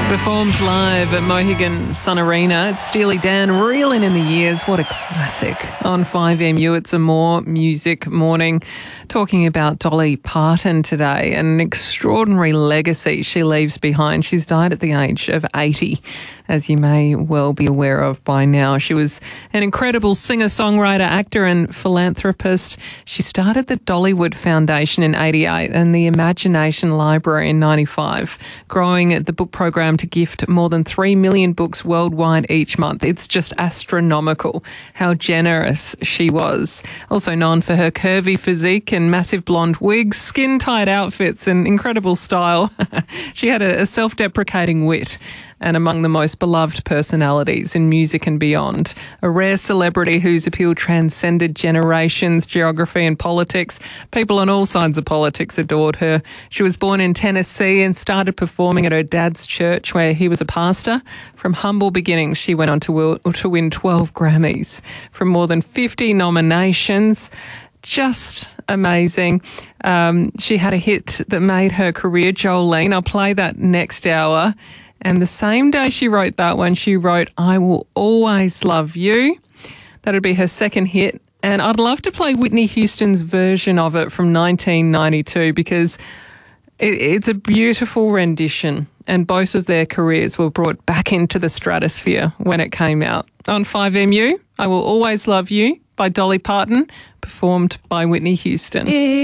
Performed live at Mohegan Sun Arena. It's Steely Dan, Reelin' in the Years. What a classic. On 5MU, it's a more music morning. Talking about Dolly Parton today, an extraordinary legacy she leaves behind. She's died at the age of 80, as you may well be aware of by now. She was an incredible singer, songwriter, actor and philanthropist. She started the Dollywood Foundation in 88 and the Imagination Library in 95, growing the book program to gift more than 3 million books worldwide each month. It's just astronomical how generous she was. Also known for her curvy physique and massive blonde wigs, skin-tight outfits and incredible style. She had a self-deprecating wit and among the most beloved personalities in music and beyond. A rare celebrity whose appeal transcended generations, geography and politics. People on all sides of politics adored her. She was born in Tennessee and started performing at her dad's church where he was a pastor. From humble beginnings, she went on to win 12 Grammys from more than 50 nominations. Just amazing. She had a hit that made her career, Jolene. I'll play that next hour. And the same day she wrote that one, she wrote, I Will Always Love You. That'd be her second hit. And I'd love to play Whitney Houston's version of it from 1992 because it's a beautiful rendition. And both of their careers were brought back into the stratosphere when it came out. On 5MU, I Will Always Love You by Dolly Parton, performed by Whitney Houston.